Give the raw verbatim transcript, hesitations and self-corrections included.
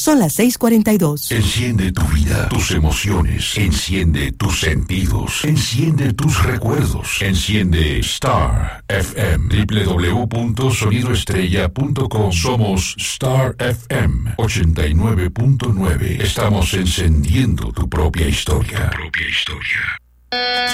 Son las seis cuarenta y dos. Enciende tu vida, tus emociones. Enciende tus sentidos. Enciende tus recuerdos. Enciende Star F M. doble u doble u doble u punto sonido estrella punto com. Somos Star F M ochenta y nueve punto nueve. Estamos encendiendo tu propia historia. Tu propia historia.